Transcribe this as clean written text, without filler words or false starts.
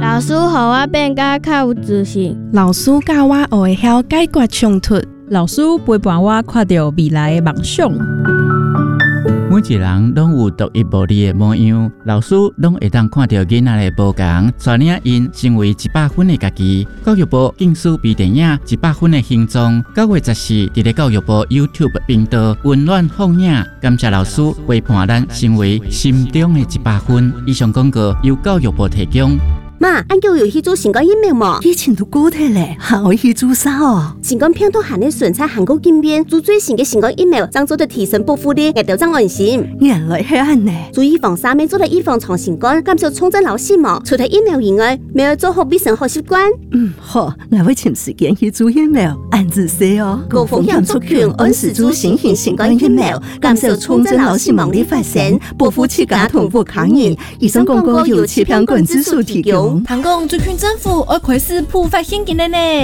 老师让我变甲较有自信。 老师教我学会晓解决冲突。 老师陪伴我看到未来的梦想。 每一个人拢有独一无二的模样，老师拢会当看到囡仔的无同，带领因成为100分的家己。教育部竞选微电影100分的形状，9月14日在教育部 YouTube 频道温暖放映。感谢老师陪伴咱成为心中的100分。以上广告由教育部提供。 妈，俺叫有去做新冠疫苗吗？ 以前都过体嘞，还会去做啥哦？ 新冠病毒含的纯菜韩国禁边，做最新的新冠疫苗，将做的提升保护力，也调整安心。 原来是安呢。 做预防3枚做的预防创新冠，减少重症老死亡。除了疫苗以外，没有做好卫生好习惯。 好，我会请时间去做疫苗，按自说哦。 高风险族群按时做新型新冠疫苗，减少重症老死亡的发生，保护自家同步抗疫。以上广告由气象馆指数提供。 香港最近政府要开始普发现金了呢。